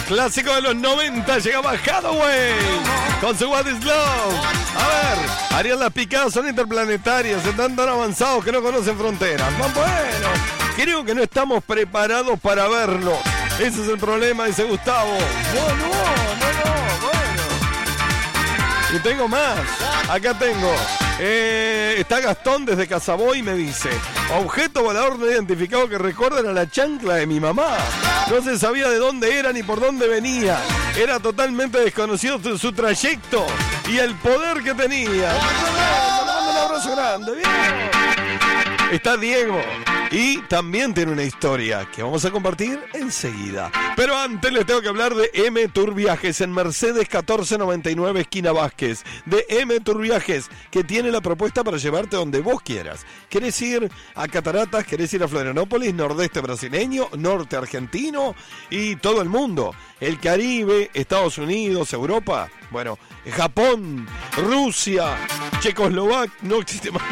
Clásico de los 90, llegaba Hathaway con su What is Love. A ver, harían las picadas, son interplanetarias, están tan avanzados que no conocen fronteras. Bueno, creo que no estamos preparados para verlo. Ese es el problema, dice Gustavo. No, bueno. Y tengo más, acá tengo. Está Gastón desde Casaboy y me dice: objeto volador no identificado que recuerdan a la chancla de mi mamá. No se sabía de dónde era ni por dónde venía. Era totalmente desconocido su trayecto y el poder que tenía. Le mando un abrazo grande, bien. Está Diego y también tiene una historia que vamos a compartir enseguida. Pero antes les tengo que hablar de M Tour Viajes en Mercedes 1499 esquina Vázquez. De M Tour Viajes, que tiene la propuesta para llevarte donde vos quieras. ¿Querés ir a Cataratas? ¿Querés ir a Florianópolis? Nordeste brasileño, norte argentino y todo el mundo. El Caribe, Estados Unidos, Europa. Bueno, Japón, Rusia, Checoslovaquia. No existe más.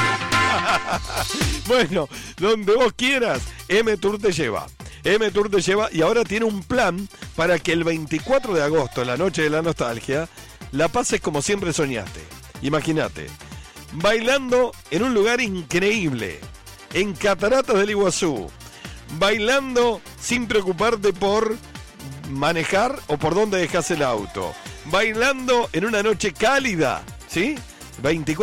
Bueno, donde vos quieras, M Tour te lleva. M Tour te lleva y ahora tiene un plan para que el 24 de agosto, en la noche de la nostalgia, la pases como siempre soñaste. Imagínate, bailando en un lugar increíble, en Cataratas del Iguazú, bailando sin preocuparte por manejar o por dónde dejas el auto, bailando en una noche cálida, ¿sí? 24